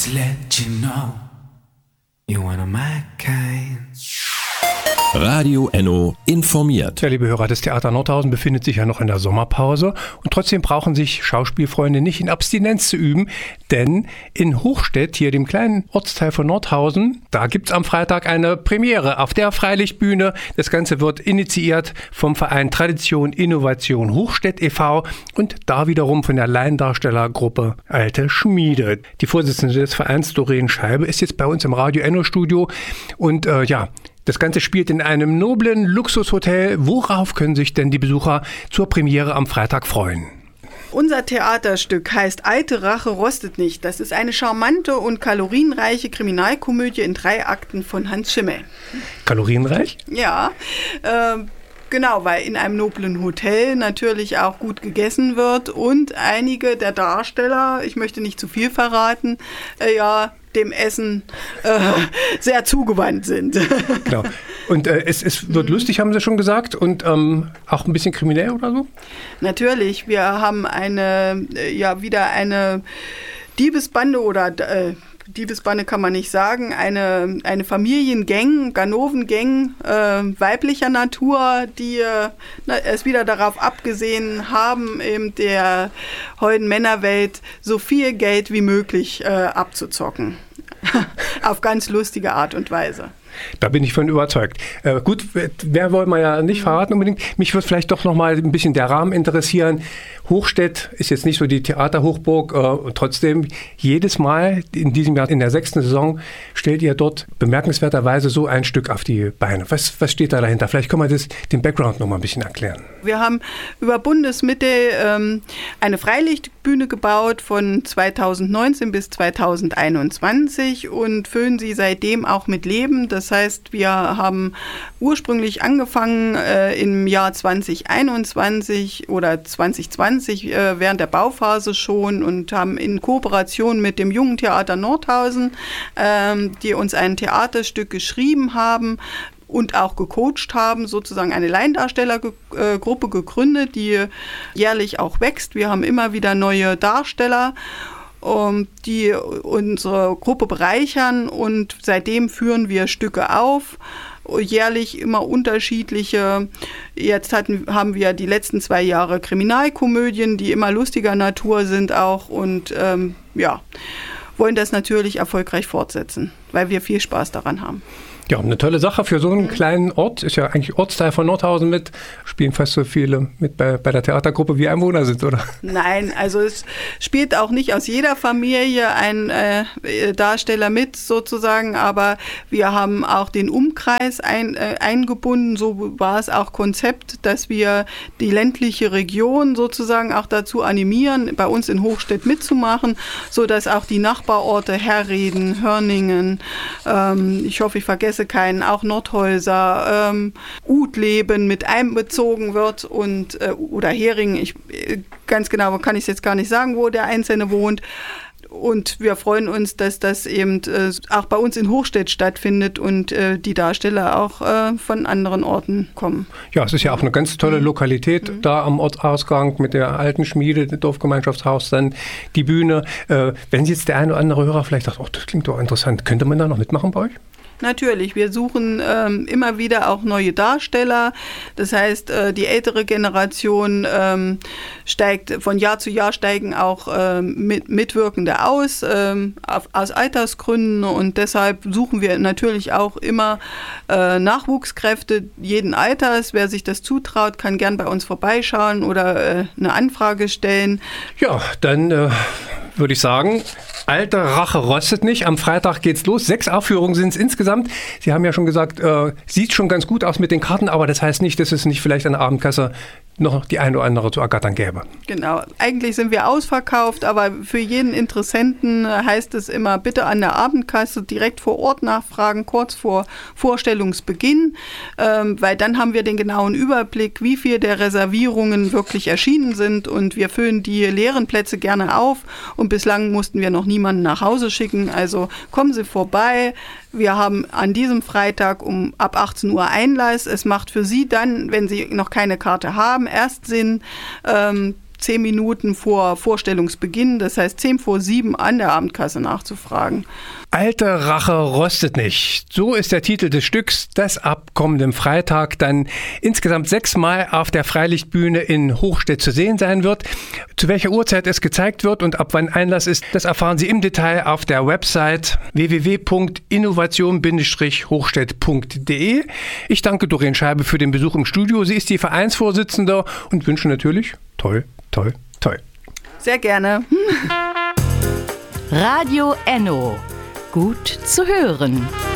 Just let you know, you're one of my kind. Radio Enno informiert. Ja, liebe Hörer, das Theater Nordhausen befindet sich ja noch in der Sommerpause und trotzdem brauchen sich Schauspielfreunde nicht in Abstinenz zu üben, denn in Hochstedt, hier dem kleinen Ortsteil von Nordhausen, da gibt's am Freitag eine Premiere auf der Freilichtbühne. Das Ganze wird initiiert vom Verein Tradition Innovation Hochstedt e.V. und da wiederum von der Laiendarstellergruppe Alte Schmiede. Die Vorsitzende des Vereins, Doreen Scheibe, ist jetzt bei uns im Radio Enno Studio und das Ganze spielt in einem noblen Luxushotel. Worauf können sich denn die Besucher zur Premiere am Freitag freuen? Unser Theaterstück heißt Alte Rache rostet nicht. Das ist eine charmante und kalorienreiche Kriminalkomödie in 3 Akten von Hans Schimmel. Kalorienreich? Ja, genau, weil in einem noblen Hotel natürlich auch gut gegessen wird und einige der Darsteller, ich möchte nicht zu viel verraten, dem Essen sehr zugewandt sind. Genau. Und es wird lustig, haben Sie schon gesagt, und auch ein bisschen kriminell oder so? Natürlich. Wir haben wieder eine Diebesbande oder Diebesbande kann man nicht sagen, eine Familiengang, Ganovengang weiblicher Natur, die es wieder darauf abgesehen haben, eben der heutigen Männerwelt so viel Geld wie möglich abzuzocken. Auf ganz lustige Art und Weise. Da bin ich von überzeugt. Gut, wer wollen wir ja nicht verraten unbedingt. Mich würde vielleicht doch noch mal ein bisschen der Rahmen interessieren. Hochstedt ist jetzt nicht so die Theaterhochburg. Und trotzdem, jedes Mal in diesem Jahr, in der 6. Saison, stellt ihr dort bemerkenswerterweise so ein Stück auf die Beine. Was steht da dahinter? Vielleicht können wir den Background noch mal ein bisschen erklären. Wir haben über Bundesmittel eine Freilichtbühne gebaut von 2019 bis 2021 und füllen sie seitdem auch mit Leben. Das heißt, wir haben ursprünglich angefangen im Jahr 2021 oder 2020 während der Bauphase schon und haben in Kooperation mit dem Jungen Theater Nordhausen, die uns ein Theaterstück geschrieben haben und auch gecoacht haben, sozusagen eine Laiendarstellergruppe gegründet, die jährlich auch wächst. Wir haben immer wieder neue Darsteller, die unsere Gruppe bereichern und seitdem führen wir Stücke auf, jährlich immer unterschiedliche. Jetzt haben wir die letzten 2 Jahre Kriminalkomödien, die immer lustiger Natur sind auch und wollen das natürlich erfolgreich fortsetzen, weil wir viel Spaß daran haben. Ja, eine tolle Sache für so einen kleinen Ort. Ist ja eigentlich Ortsteil von Nordhausen mit. Spielen fast so viele mit bei der Theatergruppe wie Einwohner sind, oder? Nein, also es spielt auch nicht aus jeder Familie ein Darsteller mit sozusagen, aber wir haben auch den Umkreis eingebunden. So war es auch Konzept, dass wir die ländliche Region sozusagen auch dazu animieren, bei uns in Hochstedt mitzumachen, sodass auch die Nachbarorte Herreden, Hörningen, ich hoffe, ich vergesse keinen, auch Nordhäuser, Utleben mit einbezogen wird und oder Heringen, ganz genau kann ich es jetzt gar nicht sagen, wo der Einzelne wohnt. Und wir freuen uns, dass das eben auch bei uns in Hochstedt stattfindet und die Darsteller auch von anderen Orten kommen. Ja, es ist ja auch eine ganz tolle Lokalität da am Ortsausgang mit der alten Schmiede, dem Dorfgemeinschaftshaus, dann die Bühne. Wenn jetzt der eine oder andere Hörer vielleicht sagt, das klingt doch interessant, könnte man da noch mitmachen bei euch? Natürlich, wir suchen immer wieder auch neue Darsteller. Das heißt, die ältere Generation steigt von Jahr zu Jahr, steigen auch Mitwirkende aus Altersgründen und deshalb suchen wir natürlich auch immer Nachwuchskräfte jeden Alters. Wer sich das zutraut, kann gern bei uns vorbeischauen oder eine Anfrage stellen. Ja, dann würde ich sagen, Alte Rache rostet nicht. Am Freitag geht's los. 6 Aufführungen sind es insgesamt. Sie haben ja schon gesagt, sieht schon ganz gut aus mit den Karten, aber das heißt nicht, dass es nicht vielleicht an der Abendkasse noch die eine oder andere zu ergattern gäbe. Genau, eigentlich sind wir ausverkauft, aber für jeden Interessenten heißt es immer, bitte an der Abendkasse direkt vor Ort nachfragen, kurz vor Vorstellungsbeginn, weil dann haben wir den genauen Überblick, wie viel der Reservierungen wirklich erschienen sind und wir füllen die leeren Plätze gerne auf und bislang mussten wir noch niemanden nach Hause schicken, also kommen Sie vorbei. Wir haben an diesem Freitag ab 18 Uhr Einlass. Es macht für Sie dann, wenn Sie noch keine Karte haben, erst Sinn, 10 Minuten vor Vorstellungsbeginn, das heißt 6:10 an der Abendkasse nachzufragen. Alte Rache rostet nicht. So ist der Titel des Stücks, das ab kommendem Freitag dann insgesamt 6 Mal auf der Freilichtbühne in Hochstedt zu sehen sein wird. Zu welcher Uhrzeit es gezeigt wird und ab wann Einlass ist, das erfahren Sie im Detail auf der Website www.innovation-hochstedt.de. Ich danke Doreen Scheibe für den Besuch im Studio. Sie ist die Vereinsvorsitzende und wünsche natürlich toi, toi, toi. Sehr gerne. Radio Enno. Gut zu hören.